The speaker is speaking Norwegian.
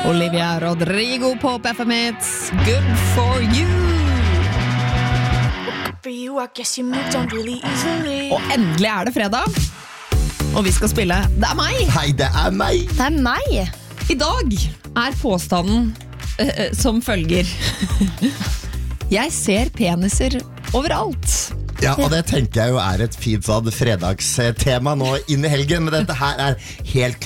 Olivia Rodrigo på FM Hits, Good for you. Og endelig det fredag, og vi skal spille Det meg. Hei, det meg. Det meg. I dag påstanden som følger. Jeg ser peniser overalt. Ja, og det tenker jeg jo et fint sånn fredagstema nå inn i helgen, men dette her helt klart